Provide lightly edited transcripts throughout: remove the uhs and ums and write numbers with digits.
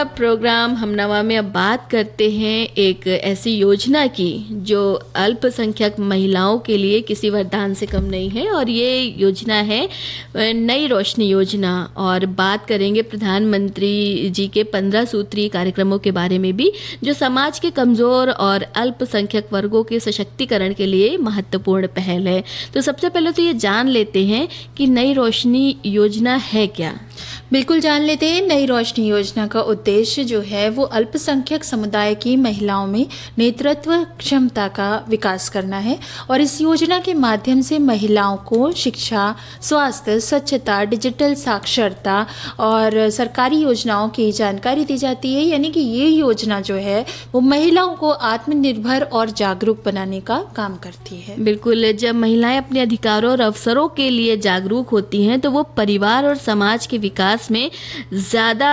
Programme हमनवा में अब बात करते हैं एक ऐसी योजना की जो अल्पसंख्यक महिलाओं के लिए किसी वरदान से कम नहीं है, और ये योजना है नई रोशनी योजना। और बात करेंगे प्रधानमंत्री जी के 15 सूत्रीय कार्यक्रमों के बारे में भी, जो समाज के कमज़ोर और अल्पसंख्यक वर्गों के सशक्तिकरण के लिए महत्वपूर्ण पहल है। तो सबसे पहले तो ये जान लेते हैं कि नई रोशनी योजना है क्या। बिल्कुल जान लेते हैं। नई रोशनी योजना का उद्देश्य जो है वो अल्पसंख्यक समुदाय की महिलाओं में नेतृत्व क्षमता का विकास करना है, और इस योजना के माध्यम से महिलाओं को शिक्षा, स्वास्थ्य, स्वच्छता, डिजिटल साक्षरता और सरकारी योजनाओं की जानकारी दी जाती है। यानी कि ये योजना जो है वो महिलाओं को आत्मनिर्भर और जागरूक बनाने का काम करती है। बिल्कुल, जब महिलाएं अपने अधिकारों और अवसरों के लिए जागरूक होती हैं तो वो परिवार और समाज के विकास में ज़्यादा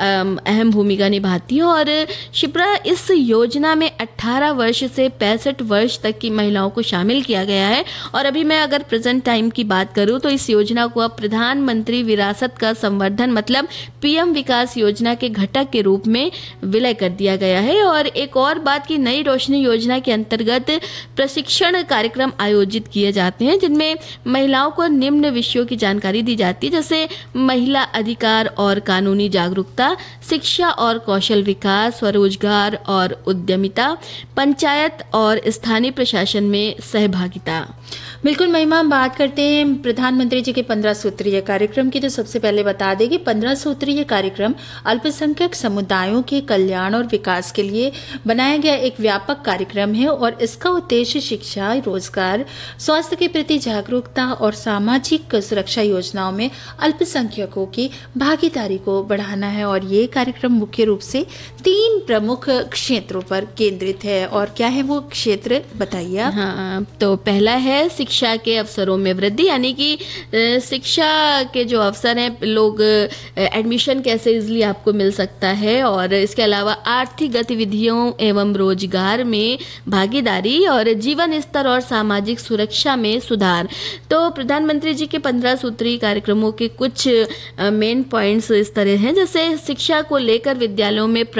अहम भूमिका निभाती है। और शिप्रा, इस योजना में 18 वर्ष से 65 वर्ष तक की महिलाओं को शामिल किया गया है। और अभी मैं अगर प्रेजेंट टाइम की बात करूं तो इस योजना को अब प्रधानमंत्री विरासत का संवर्धन मतलब पीएम विकास योजना के घटक के रूप में विलय कर दिया गया है। और एक और बात कि नई रोशनी योजना के अंतर्गत प्रशिक्षण कार्यक्रम आयोजित किए जाते हैं, जिनमें महिलाओं को निम्न विषयों की जानकारी दी जाती है, जैसे महिला अधिकार और कानूनी जागरूकता, शिक्षा और कौशल विकास, स्वरोजगार और उद्यमिता, पंचायत और स्थानीय प्रशासन में सहभागिता। बिल्कुल महिमा, हम बात करते हैं प्रधानमंत्री जी के 15 सूत्रीय कार्यक्रम की। तो सबसे पहले बता दें कि 15 सूत्रीय कार्यक्रम अल्पसंख्यक समुदायों के कल्याण और विकास के लिए बनाया गया एक व्यापक कार्यक्रम है, और इसका उद्देश्य शिक्षा, रोजगार, स्वास्थ्य के प्रति जागरूकता और सामाजिक सुरक्षा योजनाओं में अल्पसंख्यकों की भागीदारी को बढ़ाना है। और ये कार्यक्रम मुख्य रूप से 3 प्रमुख क्षेत्रों पर केंद्रित है। और क्या है वो क्षेत्र, बताइए आप। हाँ, तो पहला है शिक्षा के अवसरों में वृद्धि, यानी कि शिक्षा के जो अवसर हैं, लोग एडमिशन कैसे इजली आपको मिल सकता है। और इसके अलावा आर्थिक गतिविधियों एवं रोजगार में भागीदारी और जीवन स्तर और सामाजिक सुरक्षा में सुधार। तो प्रधानमंत्री जी के 15 सूत्रीय कार्यक्रमों के कुछ मेन पॉइंट्स इस तरह हैं, जैसे शिक्षा को लेकर विद्यालयों में